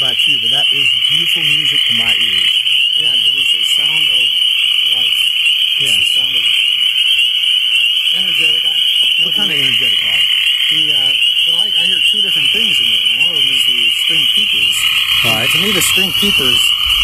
about you, but that is beautiful music to my ears. Yeah, it is a sound of life. Yeah. It's a sound of energetic. What kind of energetic life? Well, I hear two different things in there. One of them is the string peepers. Right. To me, the string peepers,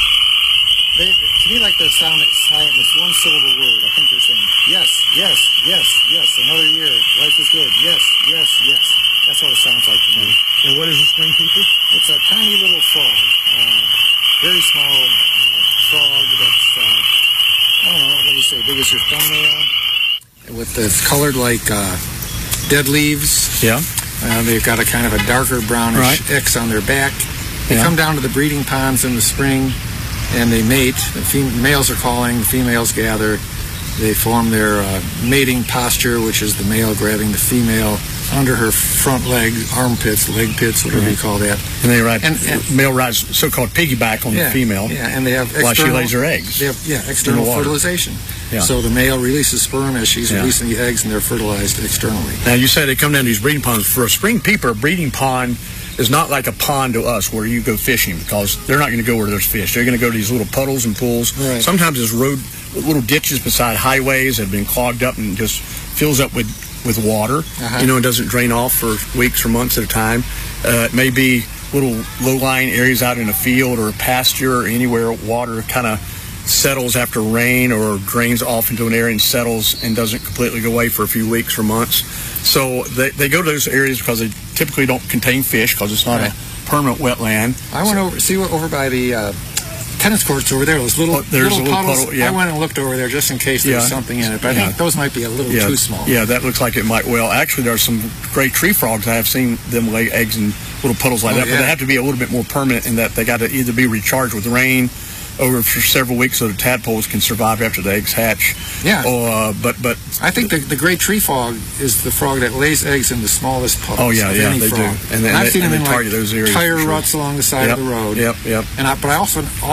to me, like they're sounding silent. It's one syllable word. I think they're saying yes, yes, yes, yes. Another year, life is good. Yes, yes, yes. That's what it sounds like to me. And what is a string peeper? It's a tiny little frog, very small frog that's I don't know, what do you say, big as your thumbnail, with the colored like dead leaves. Yeah. They've got a kind of a darker brownish X on their back. They come down to the breeding ponds in the spring, and they mate. The males are calling, the females gather. They form their mating posture, which is the male grabbing the female under her front legs, armpits, leg pits, whatever you call that. And they ride, male rides so-called piggyback on the female. Yeah, and they have while she lays her eggs. They have, external fertilization. Yeah. So the male releases sperm as she's releasing the eggs, and they're fertilized externally. Now, you say they come down to these breeding ponds. For a spring peeper, a breeding pond is not like a pond to us where you go fishing, because they're not going to go where there's fish. They're going to go to these little puddles and pools. Right. Sometimes there's little ditches beside highways that have been clogged up and just fills up with water. And doesn't drain off for weeks or months at a time. It may be little low-lying areas out in a field or a pasture or anywhere water kind of settles after rain or drains off into an area and settles and doesn't completely go away for a few weeks or months. So they go to those areas because they typically don't contain fish, because it's not a permanent wetland. I went over by the tennis courts over there. Those little puddles. Puddle, I went and looked over there just in case there was something in it, but I think those might be a little too small. Yeah, that looks like it might. Well, actually, there are some great tree frogs. I have seen them lay eggs in little puddles like that, but they have to be a little bit more permanent in that they got to either be recharged with rain over for several weeks so the tadpoles can survive after the eggs hatch. Yeah. But I think the great tree frog is the frog that lays eggs in the smallest puddles. Oh yeah, of any they frog. do. And I've seen them in target those areas tire ruts along the side of the road. Yep. But I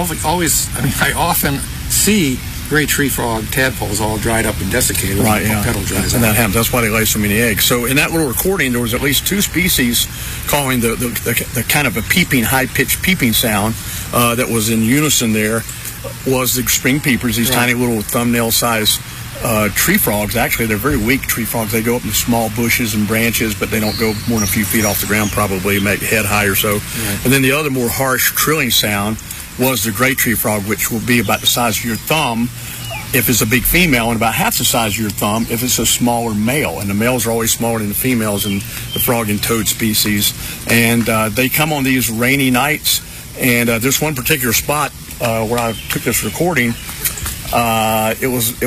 often see great tree frog tadpoles all dried up and desiccated. Right, petal dries and out. that happens. That's why they lay so many eggs. So in that little recording, there was at least two species calling the kind of a peeping, high-pitched peeping sound that was in unison there. Was the spring peepers, these tiny little thumbnail-sized tree frogs. Actually, they're very weak tree frogs. They go up in small bushes and branches, but they don't go more than a few feet off the ground, probably make head high or so. Right. And then the other more harsh trilling sound was the gray tree frog, which will be about the size of your thumb if it's a big female, and about half the size of your thumb if it's a smaller male. And the males are always smaller than the females in the frog and toad species. And they come on these rainy nights. And there's one particular spot where I took this recording. It was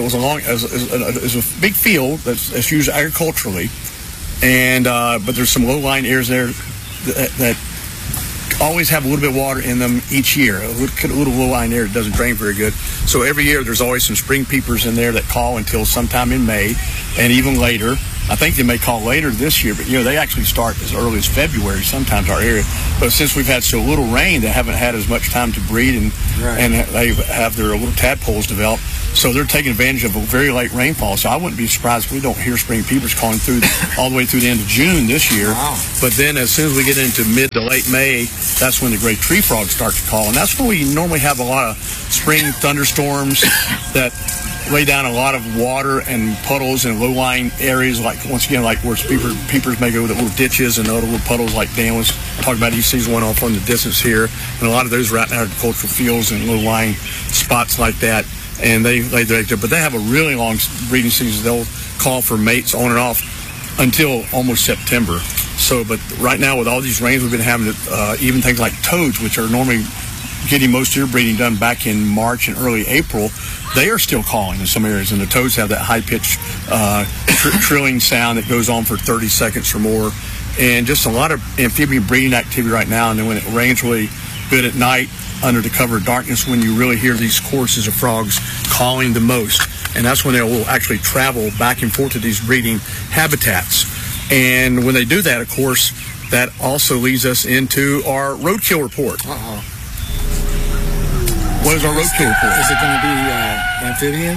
a big field that's used agriculturally, and but there's some low-lying areas there that always have a little bit of water in them each year. A little low-lying area that doesn't drain very good. So every year there's always some spring peepers in there that call until sometime in May, and even later. I think they may call later this year, but they actually start as early as February sometimes our area. But since we've had so little rain, they haven't had as much time to breed, and they have their little tadpoles develop. So they're taking advantage of a very late rainfall. So I wouldn't be surprised if we don't hear spring peepers calling through all the way through the end of June this year. Wow. But then as soon as we get into mid to late May, that's when the great tree frogs start to call. And that's when we normally have a lot of spring thunderstorms that lay down a lot of water and puddles in low-lying areas, like once again, like where peepers may go to little ditches and other little puddles, like Dan was talking about. He sees one off in the distance here, and a lot of those are out in agricultural fields and low-lying spots like that. And they lay their eggs there, but they have a really long breeding season. They'll call for mates on and off until almost September. So, but right now with all these rains we've been having, even things like toads, which are normally getting most of your breeding done back in March and early April, they are still calling in some areas, and the toads have that high-pitched trilling sound that goes on for 30 seconds or more, and just a lot of amphibian breeding activity right now. And then when it rains really good at night under the cover of darkness, when you really hear these choruses of frogs calling the most, and that's when they will actually travel back and forth to these breeding habitats. And when they do that, of course, that also leads us into our roadkill report. What is our roadkill report? Is it going to be amphibians?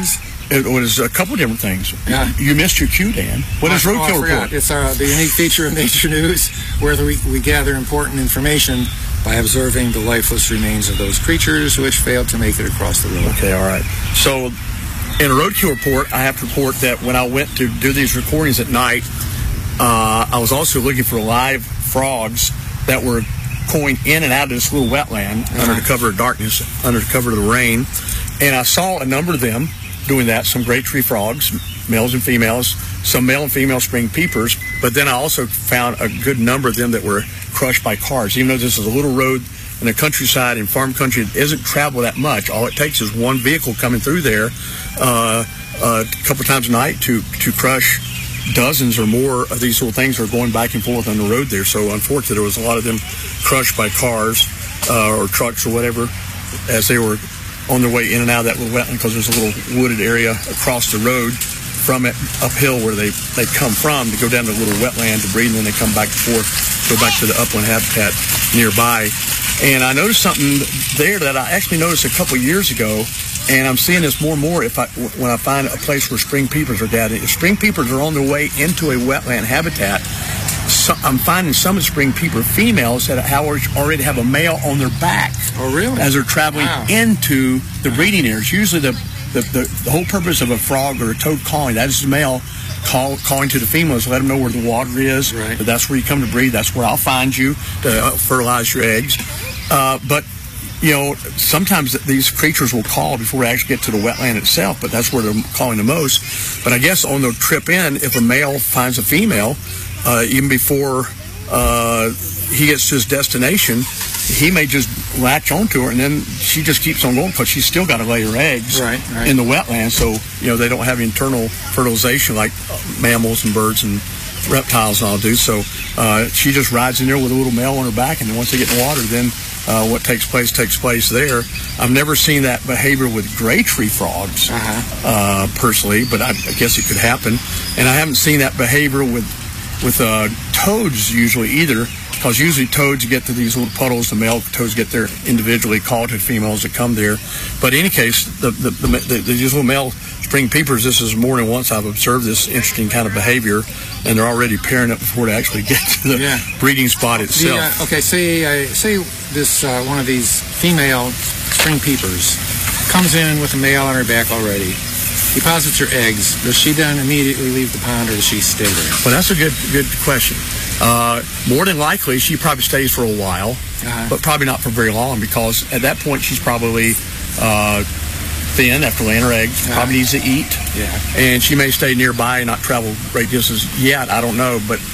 it was a couple of different things. Yeah. You missed your cue, Dan. What is Roadkill Report? It's the unique feature of Nature News, where we gather important information by observing the lifeless remains of those creatures which failed to make it across the road. Okay, all right. So in a Roadkill Report, I have to report that when I went to do these recordings at night, I was also looking for live frogs that were going in and out of this little wetland under the cover of darkness, under the cover of the rain. And I saw a number of them doing that, some great tree frogs, males and females, some male and female spring peepers, but then I also found a good number of them that were crushed by cars. Even though this is a little road in the countryside, in farm country, it isn't traveled that much. All it takes is one vehicle coming through there a couple times a night to crush dozens or more of these little things that are going back and forth on the road there. So unfortunately, there was a lot of them crushed by cars or trucks or whatever as they were on their way in and out of that little wetland, because there's a little wooded area across the road from it uphill where they come from to go down to the little wetland to breed, and then they come back and forth, go back to the upland habitat nearby. And I noticed something there that I actually noticed a couple years ago, and I'm seeing this more and more when I find a place where spring peepers are gathering. If spring peepers are on their way into a wetland habitat, I'm finding some of the spring peeper females that already have a male on their back. Oh, really? As they're traveling into the breeding areas. Usually the whole purpose of a frog or a toad calling, that is the male calling to the females, let them know where the water is. Right. That's where you come to breed. That's where I'll find you to fertilize your eggs. But sometimes these creatures will call before they actually get to the wetland itself, but that's where they're calling the most. But I guess on the trip in, if a male finds a female, even before he gets to his destination, he may just latch onto her, and then she just keeps on going because she's still got to lay her eggs in the wetland. So, they don't have internal fertilization like mammals and birds and reptiles all do. So she just rides in there with a little male on her back, and then once they get in the water, then what takes place there. I've never seen that behavior with gray tree frogs personally, but I guess it could happen. And I haven't seen that behavior with toads usually either, because usually toads get to these little puddles. The male toads get there individually, call to the females that come there. But in any case, these little male spring peepers, this is more than once I've observed this interesting kind of behavior, and they're already pairing up before they actually get to the breeding spot itself. Say this one of these female spring peepers comes in with a male on her back already, deposits her eggs. Does she then immediately leave the pond, or does she stay there? Well, that's a good question. More than likely, she probably stays for a while, but probably not for very long, because at that point she's probably thin after laying her eggs, probably needs to eat, and she may stay nearby and not travel great distances yet. I don't know, but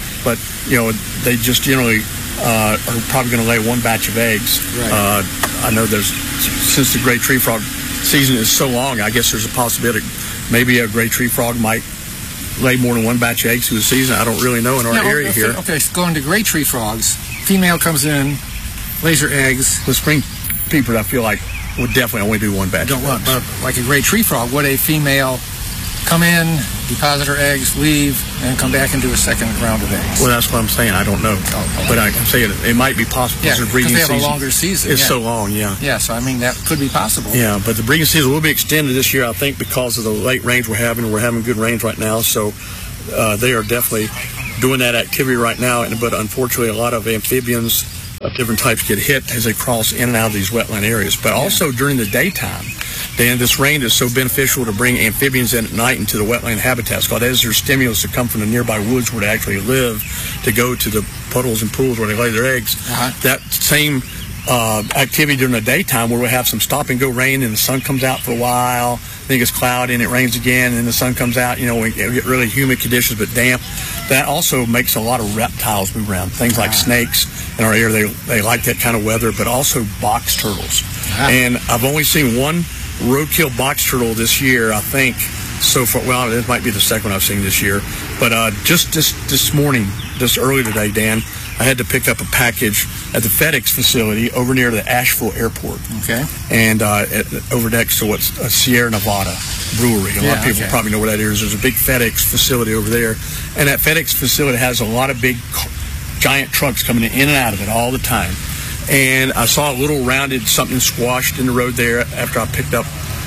they just generally are probably going to lay one batch of eggs. Right. I know since the gray tree frog season is so long, I guess there's a possibility maybe a gray tree frog might lay more than one batch of eggs through the season. I don't really know in our area here. Okay, so going to gray tree frogs, female comes in, lays her eggs. The spring peeper, I feel like, would definitely only do one batch. Like a gray tree frog, would a female come in, deposit her eggs, leave, and come back and do a second round of eggs? Well, that's what I'm saying. I don't know. But I'm saying it might be possible. Yeah, because breeding they have season a longer season. It's so long, Yeah, so I mean, that could be possible. Yeah, but the breeding season will be extended this year, I think, because of the late rains we're having. We're having good rains right now, so they are definitely doing that activity right now. But unfortunately, a lot of amphibians of different types get hit as they cross in and out of these wetland areas. But also during the daytime, Dan, this rain is so beneficial to bring amphibians in at night into the wetland habitats, because as their stimulus to come from the nearby woods where they actually live to go to the puddles and pools where they lay their eggs. That same activity during the daytime, where we have some stop and go rain and the sun comes out for a while, then it gets cloudy and it rains again, and then the sun comes out, we get really humid conditions but damp. That also makes a lot of reptiles move around, things like snakes in our area. They like that kind of weather, but also box turtles. And I've only seen one roadkill box turtle this year, I think, so far. Well, it might be the second one I've seen this year. But just this morning, just early today, Dan, I had to pick up a package at the FedEx facility over near the Asheville Airport. Okay. And over next to what's Sierra Nevada Brewery. A lot of people probably know where that is. There's a big FedEx facility over there. And that FedEx facility has a lot of big, giant trucks coming in and out of it all the time. And I saw a little rounded something squashed in the road there after I picked up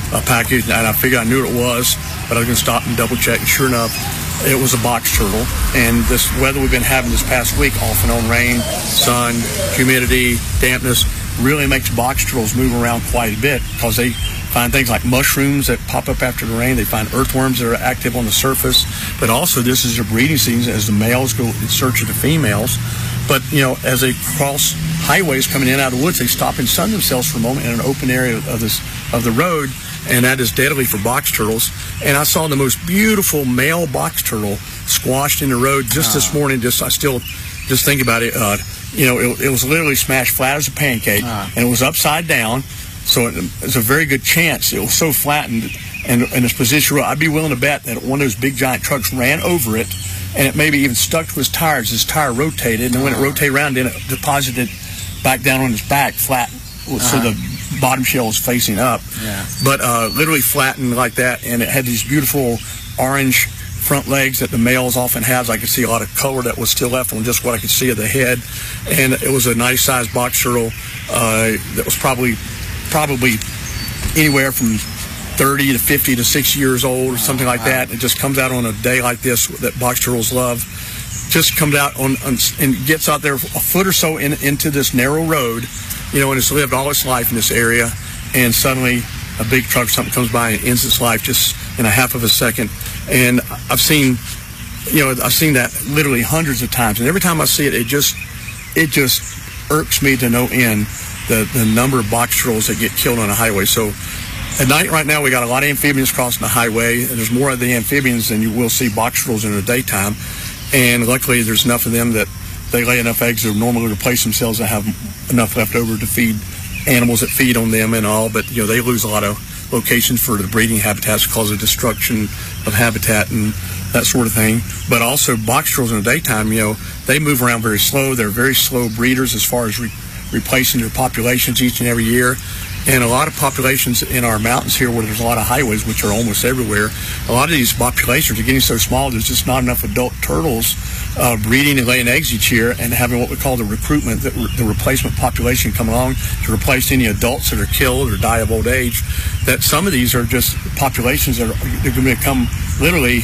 package, and I figured I knew what it was, but I was going to stop and double check, and sure enough, it was a box turtle. And this weather we've been having this past week, off and on rain, sun, humidity, dampness, really makes box turtles move around quite a bit, because they find things like mushrooms that pop up after the rain. They find earthworms that are active on the surface. But also, this is their breeding season as the males go in search of the females. But, as they cross highways coming in and out of the woods, they stop and sun themselves for a moment in an open area of the road, and that is deadly for box turtles. And I saw the most beautiful male box turtle squashed in the road just this morning. I still think about it. It was literally smashed flat as a pancake, and it was upside down. So it's a very good chance. It was so flattened and in its position, I'd be willing to bet that one of those big giant trucks ran over it, and it maybe even stuck to his tires. His tire rotated, and when it rotated around, then it deposited back down on his back flat, so the bottom shell was facing up. Yeah. But literally flattened like that, and it had these beautiful orange front legs that the males often have. I could see a lot of color that was still left on just what I could see of the head, and it was a nice sized box turtle that was probably anywhere from 30 to 50 to 60 years old or something like that. It just comes out on a day like this that box turtles love. Just comes out on and gets out there a foot or so into this narrow road, and it's lived all its life in this area, and suddenly a big truck or something comes by and ends its life just in a half of a second. And I've seen that literally hundreds of times, and every time I see it, it just irks me to no end the number of box turtles that get killed on a highway. So at night right now we got a lot of amphibians crossing the highway, and there's more of the amphibians than you will see box turtles in the daytime. And luckily there's enough of them that they lay enough eggs to normally replace themselves and have enough left over to feed animals that feed on them and all. But they lose a lot of locations for the breeding habitats because of destruction of habitat and that sort of thing. But also box turtles in the daytime, they move around very slow. They're very slow breeders as far as replacing their populations each and every year. And a lot of populations in our mountains here, where there's a lot of highways, which are almost everywhere, a lot of these populations are getting so small there's just not enough adult turtles breeding and laying eggs each year, and having what we call the recruitment, the replacement population come along to replace any adults that are killed or die of old age. That some of these are just populations that are going to become literally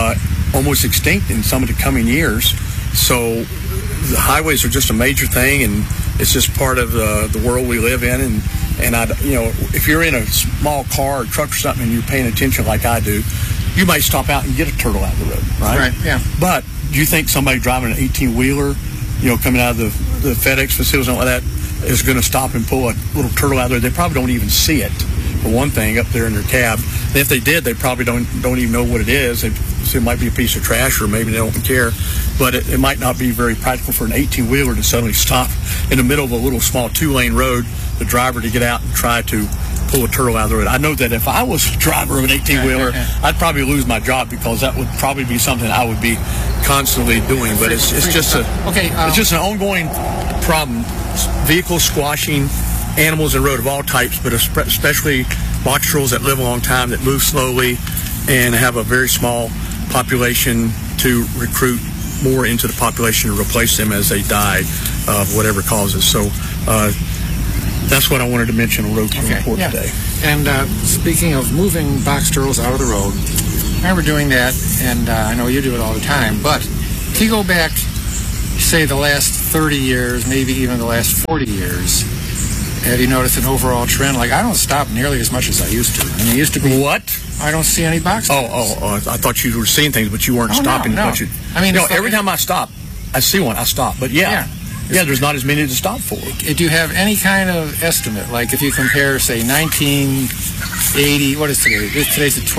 almost extinct in some of the coming years. So the highways are just a major thing, and it's just part of the world we live in. And if you're in a small car or truck or something and you're paying attention like I do, you might stop out and get a turtle out of the road, right? Right, yeah. But do you think somebody driving an 18-wheeler, coming out of the FedEx facility like that, is going to stop and pull a little turtle out of there? They probably don't even see it, for one thing, up there in their cab. And if they did, they probably don't even know what it is. It might be a piece of trash, or maybe they don't care. But it might not be very practical for an 18-wheeler to suddenly stop in the middle of a little small 2-lane road, the driver to get out and try to pull a turtle out of the road. I know that if I was a driver of an 18-wheeler, I'd probably lose my job, because that would probably be something I would be constantly doing. But it's just an ongoing problem. Vehicles squashing animals in the road of all types, but especially box turtles that live a long time, that move slowly, and have a very small population to recruit more into the population to replace them as they die of whatever causes. So that's what I wanted to mention on Road Turtle Report today. And speaking of moving box turtles out of the road, I remember doing that, and I know you do it all the time, but if you go back, say, the last 30 years, maybe even the last 40 years, have you noticed an overall trend? Like, I don't stop nearly as much as I used to. I mean, it used to be... What? I don't see any box turtles. I thought you were seeing things, but you weren't stopping. No. I mean, every time I stop, I see one, I stop. But yeah, there's not as many to stop for. Do you have any kind of estimate? Like, if you compare, say, 1980, what is today? Today's the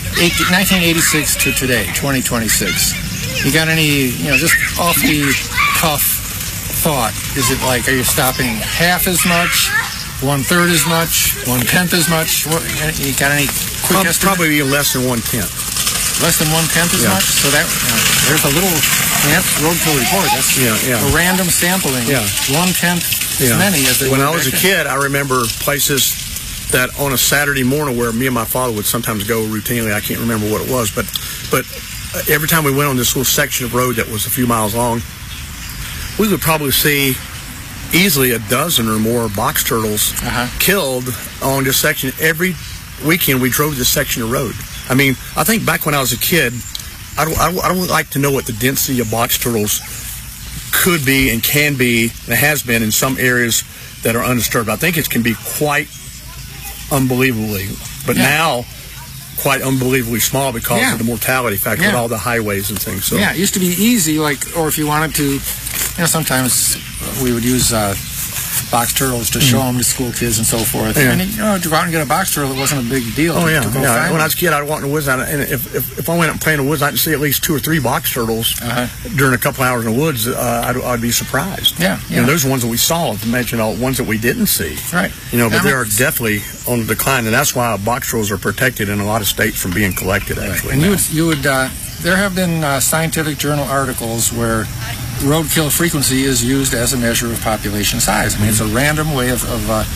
1986 to today, 2026. You got any, just off the cuff thought? Is it like, are you stopping half as much, 1/3 as much, 1/10 as much? You got any quick estimate? Probably less than 1/10. Less than 1/10 as much? So that there's a little Road Turtle Report. That's a random sampling. 1/10 as many as they When I was a kid, I remember places that on a Saturday morning where me and my father would sometimes go routinely. I can't remember what it was, but every time we went on this little section of road that was a few miles long, we would probably see easily a dozen or more box turtles killed on this section every weekend we drove this section of road. I mean, I think back when I was a kid, I don't like to know what the density of box turtles could be and can be, and has been in some areas that are undisturbed. I think it can be quite unbelievably, but now quite unbelievably small because of the mortality factor with all the highways and things. So it used to be easy, or if you wanted to, sometimes we would use box turtles to show them to school kids and so forth. And to go out and get a box turtle, it wasn't a big deal. When I was a kid, I'd walk in the woods, and if I went out and played in the woods, I'd see at least 2 or 3 box turtles during a couple hours in the woods. I'd be surprised. Those are ones that we saw. To mention all ones that we didn't see. Right. But they are definitely on the decline, and that's why box turtles are protected in a lot of states from being collected. Actually, and you would there have been scientific journal articles where roadkill frequency is used as a measure of population size. I mean, it's a random way of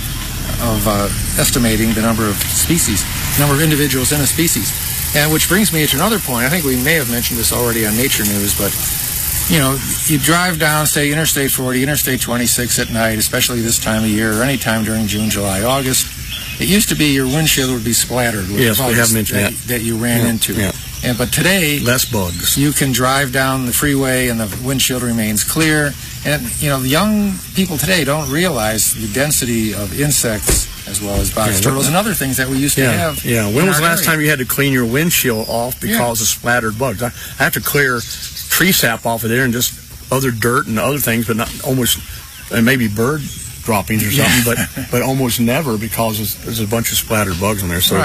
estimating the number of species, number of individuals in a species. And which brings me to another point. I think we may have mentioned this already on Nature News, but you drive down, say, Interstate 40, Interstate 26 at night, especially this time of year, or any time during June, July, August. It used to be your windshield would be splattered with bugs we have mentioned that you ran into. But today, less bugs. You can drive down the freeway and the windshield remains clear. And, the young people today don't realize the density of insects as well as box turtles and other things that we used to have. When was the last time you had to clean your windshield off because of splattered bugs? I have to clear tree sap off of there and just other dirt and other things, but not almost, and maybe bird droppings or something, but almost never because there's a bunch of splattered bugs in there. So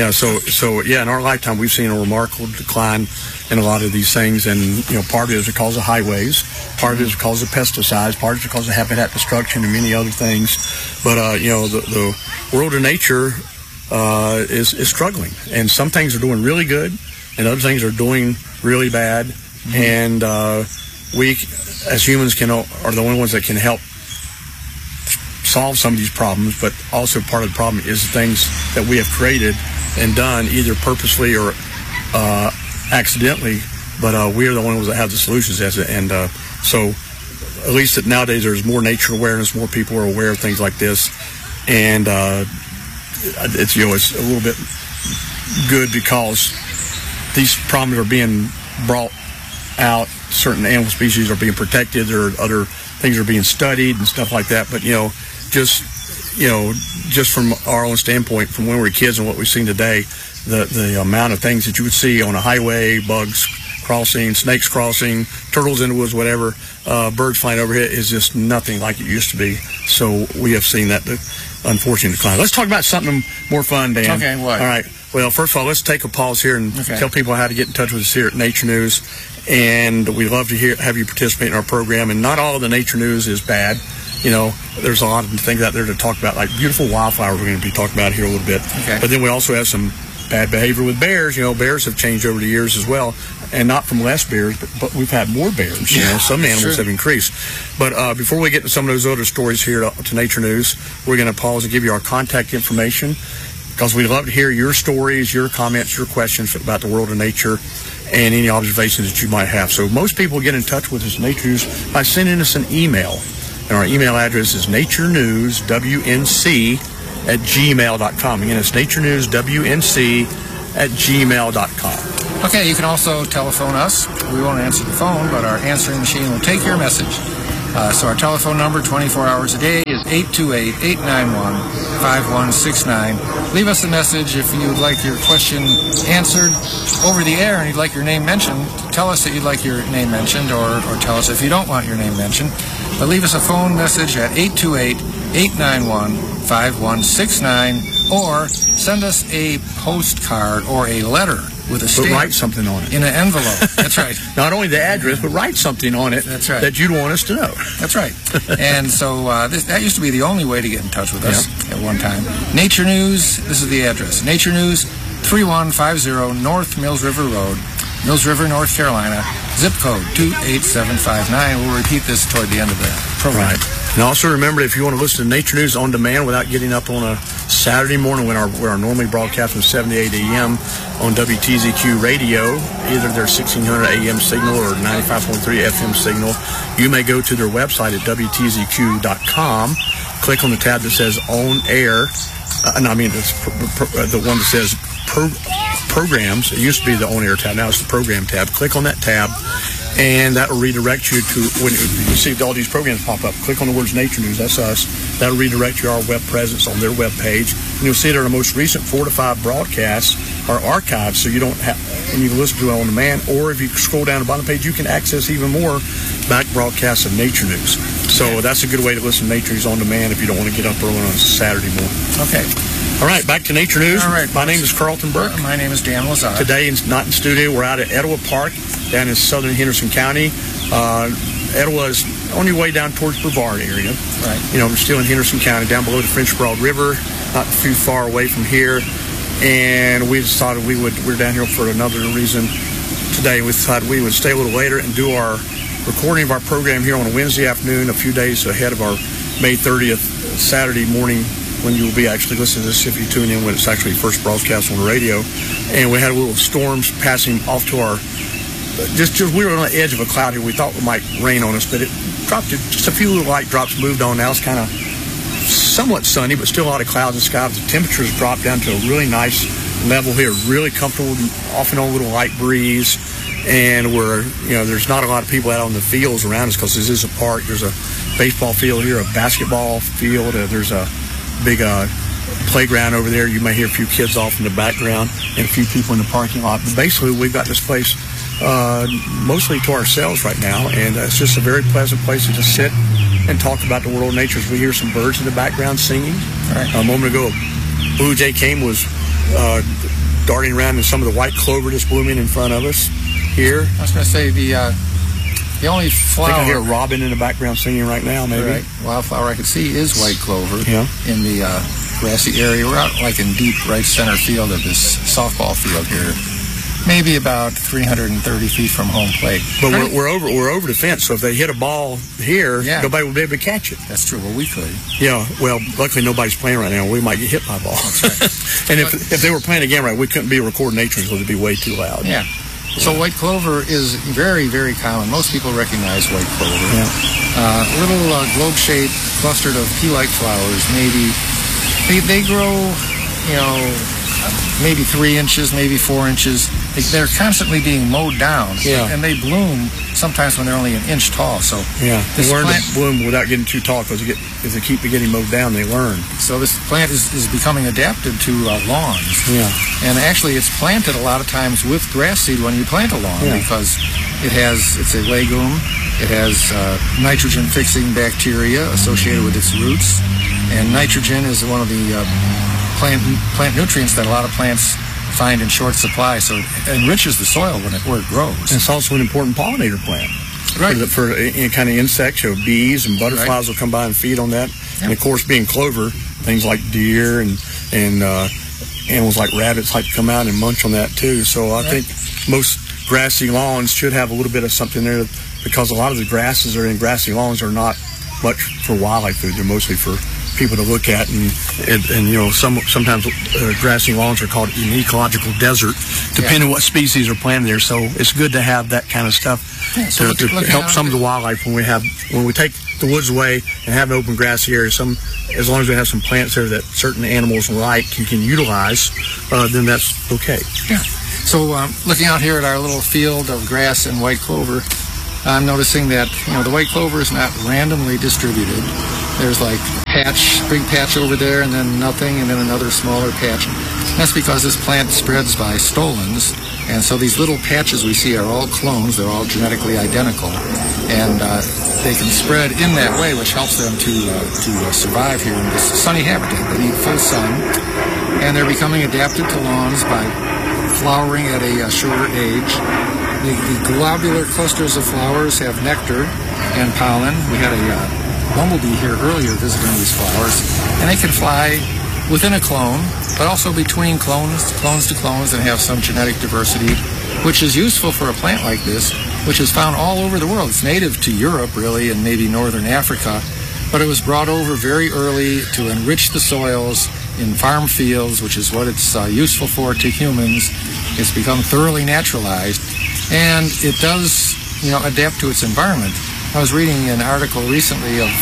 in our lifetime we've seen a remarkable decline in a lot of these things, and part of it is because of highways, part of it is because of pesticides, part of it is because of habitat destruction and many other things. But the world of nature is struggling, and some things are doing really good, and other things are doing really bad. And we as humans are the only ones that can help solve some of these problems, but also part of the problem is things that we have created and done either purposely or accidentally, but we are the only ones that have the solutions. And so at least that nowadays there's more nature awareness, more people are aware of things like this, and it's a little bit good because these problems are being brought out. Certain animal species are being protected, there are other things are being studied and stuff like that, but just from our own standpoint, from when we were kids and what we've seen today, the amount of things that you would see on a highway, bugs crossing, snakes crossing, turtles in the woods, whatever, birds flying overhead is just nothing like it used to be. So we have seen that unfortunate decline. Let's talk about something more fun, Dan. Okay, what? All right. Well, first of all, let's take a pause here and tell people how to get in touch with us here at Nature News. And we'd love to have you participate in our program. And not all of the Nature News is bad. There's a lot of things out there to talk about, like beautiful wildflowers we're going to be talking about here a little bit. But then we also have some bad behavior with bears. Bears have changed over the years as well, and not from less bears, but we've had more bears. Some animals have increased. But before we get to some of those other stories here to Nature News, we're going to pause and give you our contact information, because we'd love to hear your stories, your comments, your questions about the world of nature, and any observations that you might have. So most people get in touch with us at Nature News by sending us an email. And our email address is naturenewswnc@gmail.com. Again, it's naturenewswnc@gmail.com. Okay, you can also telephone us. We won't answer the phone, but our answering machine will take your message. So our telephone number 24 hours a day is 828-891-5169. Leave us a message if you'd like your question answered over the air and you'd like your name mentioned. Tell us that you'd like your name mentioned, or tell us if you don't want your name mentioned. But leave us a phone message at 828-891-5169, or send us a postcard or a letter with a stamp. But write something on it. In an envelope. That's right. Not only the address, but write something on it. That's right. That you'd want us to know. That's right. And so that used to be the only way to get in touch with us at one time. Nature News, this is the address. Nature News, 3150 North Mills River Road, Mills River, North Carolina, zip code 28759. We'll repeat this toward the end of the program. Right. And also remember, if you want to listen to Nature News on demand without getting up on a Saturday morning when our normally broadcast from 7 to 8 a.m. on WTZQ radio, either their 1600 AM signal or 95.3 FM signal, you may go to their website at WTZQ.com, click on the tab that says On Air. It's the one that says Programs. It used to be the On Air tab. Now it's the Program tab. Click on that tab, and that will redirect you to, when you see all these programs pop up, click on the words Nature News, that's us. That'll redirect you to our web presence on their web page. And you'll see that our most recent 4 to 5 broadcasts are archived, so you don't have, and you can listen to it on demand, or if you scroll down the bottom page, you can access even more back broadcasts of Nature News. So that's a good way to listen to Nature News on demand if you don't want to get up early on a Saturday morning. Okay. All right, back to Nature News. All right. My name is Carlton Burke. My name is Dan Lazar. Today, not in studio, we're out at Etowah Park down in southern Henderson County. Etowah is on your way down towards Brevard area. Right. We're still in Henderson County, down below the French Broad River, not too far away from here. And we decided we're down here for another reason today. We decided we would stay a little later and do our recording of our program here on a Wednesday afternoon, a few days ahead of our May 30th Saturday morning, when you'll be actually listening to this if you tune in when it's actually first broadcast on the radio. And we had a little storms passing off to our, we were on the edge of a cloud here. We thought it might rain on us, but it dropped, just a few little light drops moved on. Now it's kind of somewhat sunny, but still a lot of clouds in the sky. The temperatures dropped down to a really nice level here, really comfortable, off and on a little light breeze. And there's not a lot of people out on the fields around us because this is a park. There's a baseball field here, a basketball field. There's a big playground over there. You may hear a few kids off in the background and a few people in the parking lot. But basically, we've got this place mostly to ourselves right now, and it's just a very pleasant place to just sit and talk about the world of nature. We hear some birds in the background singing. Right. A moment ago, a blue jay came, was darting around in some of the white clover that's blooming in front of us here. I was going to say the only flower. I think I hear a robin in the background singing right now, maybe. Right. Wildflower I can see is white clover. Yeah. In the grassy area. We're out like in deep right center field of this softball field here. Maybe about 330 feet from home plate. But we're over the fence, so if they hit a ball here, nobody will be able to catch it. That's true. Well, we could. Yeah. Well, luckily nobody's playing right now. We might get hit by a ball. That's right. And if they were playing again, right, we couldn't be recording Nature because it would be way too loud. Yeah. So white clover is very, very common. Most people recognize white clover. Yeah. Little globe-shaped, clustered of pea-like flowers. Maybe they grow, maybe 3 inches, maybe 4 inches. They're constantly being mowed down, and they bloom sometimes when they're only an inch tall. So they learn to bloom without getting too tall because if they keep getting mowed down, they learn. So this plant is becoming adapted to lawns. Yeah, and actually it's planted a lot of times with grass seed when you plant a lawn because it's a legume. It has nitrogen-fixing bacteria associated with its roots, and nitrogen is one of the plant nutrients that a lot of plants find in short supply, so it enriches the soil where it grows. And it's also an important pollinator plant. Right. For any kind of insects, bees and butterflies will come by and feed on that. Yep. And of course, being clover, things like deer and animals like rabbits like to come out and munch on that too. So I think most grassy lawns should have a little bit of something there, because a lot of the grasses that are in grassy lawns are not much for wildlife food. They're mostly for people to look at, and sometimes grassy lawns are called an ecological desert, depending on what species are planted there. So it's good to have that kind of stuff to help some of the wildlife when we take the woods away and have an open grassy area. As long as we have some plants there that certain animals like and can utilize, then that's okay. Yeah. So looking out here at our little field of grass and white clover, I'm noticing that the white clover is not randomly distributed. There's like big patch over there, and then nothing, and then another smaller patch. That's because this plant spreads by stolons, and so these little patches we see are all clones. They're all genetically identical, and they can spread in that way, which helps them to survive here in this sunny habitat. They need full sun, and they're becoming adapted to lawns by flowering at a shorter age. The globular clusters of flowers have nectar and pollen. We had a bumblebee here earlier visiting these flowers, and they can fly within a clone, but also between clones to clones, and have some genetic diversity, which is useful for a plant like this, which is found all over the world. It's native to Europe, really, and maybe northern Africa, but it was brought over very early to enrich the soils in farm fields, which is what it's useful for to humans. It's become thoroughly naturalized, and it does, adapt to its environment. I was reading an article recently of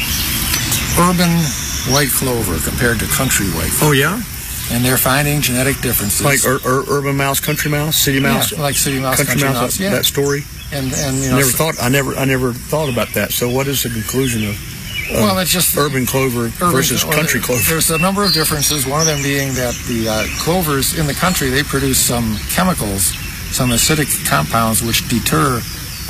urban white clover compared to country white clover. Oh, yeah? And they're finding genetic differences. Like urban mouse, country mouse, city mouse? Yeah, like city mouse, country mouse. That story? And I never thought about that. So what is the conclusion of it's just urban clover versus country clover? There's a number of differences, one of them being that the clovers in the country, they produce some chemicals, some acidic compounds which deter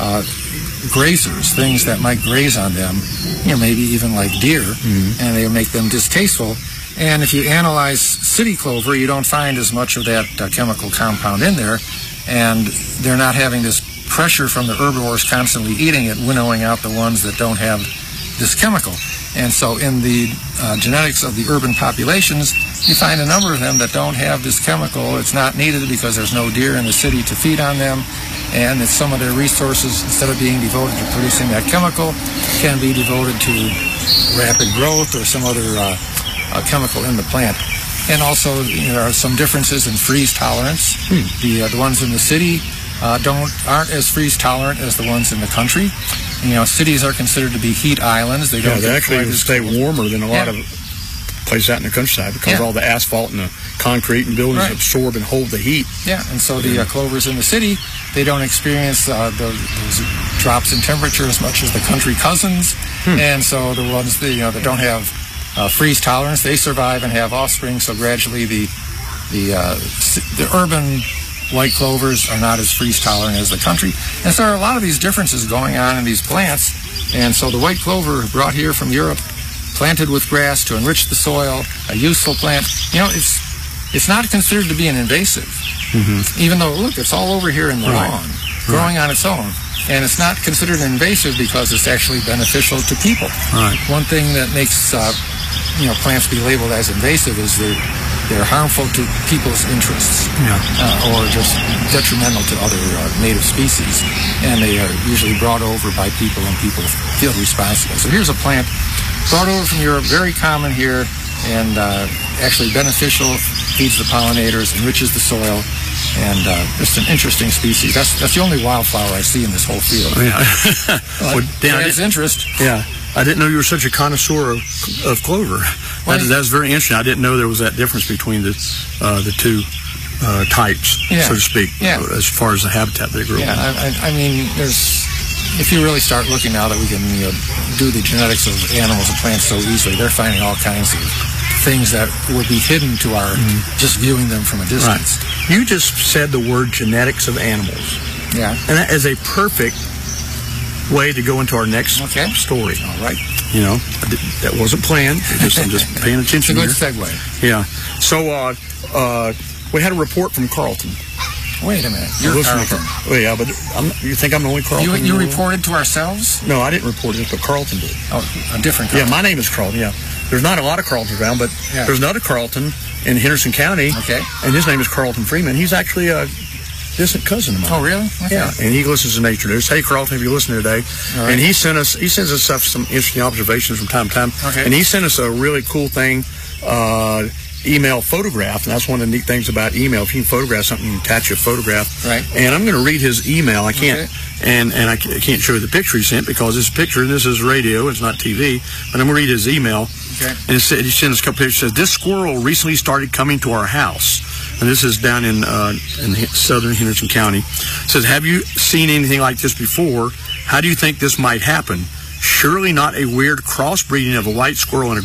grazers, things that might graze on them, maybe even like deer, and they make them distasteful. And if you analyze city clover, you don't find as much of that chemical compound in there, and they're not having this pressure from the herbivores constantly eating it, winnowing out the ones that don't have this chemical. And so in the genetics of the urban populations, you find a number of them that don't have this chemical. It's not needed because there's no deer in the city to feed on them, and that some of their resources, instead of being devoted to producing that chemical, can be devoted to rapid growth or some other chemical in the plant. And also, there are some differences in freeze tolerance. The ones in the city aren't as freeze tolerant as the ones in the country. Cities are considered to be heat islands. They actually stay warmer than a lot of places out in the countryside because all the asphalt and the concrete and buildings absorb and hold the heat. Yeah, and so the clovers in the city, they don't experience those drops in temperature as much as the country cousins. And so the ones that don't have freeze tolerance, they survive and have offspring. So gradually, the urban white clovers are not as freeze tolerant as the country. And so there are a lot of these differences going on in these plants. And so the white clover brought here from Europe, planted with grass to enrich the soil, a useful plant. It's not considered to be an invasive, even though, look, it's all over here in the lawn, growing on its own. And it's not considered invasive because it's actually beneficial to people. One thing that makes plants be labeled as invasive is they're harmful to people's interests, or just detrimental to other native species, and they are usually brought over by people, and people feel responsible. So here's a plant brought over from Europe, very common here, and actually beneficial, feeds the pollinators, enriches the soil, and it's an interesting species. That's the only wildflower I see in this whole field. Well, Dan, it's interest. Yeah. I didn't know you were such a connoisseur of clover. That's very interesting. I didn't know there was that difference between the two types, so to speak, as far as the habitat they grow in. I mean, if you really start looking now that we can do the genetics of animals and plants so easily, they're finding all kinds of things that would be hidden to our just viewing them from a distance. You just said the word genetics of animals. Yeah. And that is a perfect way to go into our next story. All right. That wasn't planned. I'm just paying attention. It's a good segue. Yeah. So we had a report from Carlton. Wait a minute. You're Carlton. Oh, yeah, but you think I'm the only Carlton? You reported to ourselves? No, I didn't report it, but Carlton did. Oh, a different Carlton. Yeah, my name is Carlton, There's not a lot of Carltons around, but there's another Carlton in Henderson County. Okay. And his name is Carlton Freeman. He's actually a distant cousin of mine. Oh, really? Okay. Yeah, and he listens to Nature News. Hey, Carlton, if you're listening today. Right. And he sends us some interesting observations from time to time. Okay. And he sent us a really cool thing, email photograph, and that's one of the neat things about email. If you can photograph something, you can attach a photograph. Right. And I'm going to read his email. I can't, and I can't show you the picture he sent because this picture, and this is radio, it's not TV, but I'm going to read his email. Okay. And he sent us a couple pictures. It says, this squirrel recently started coming to our house. And this is down in southern Henderson County. It says, have you seen anything like this before? How do you think this might happen? Surely not a weird crossbreeding of a white squirrel and a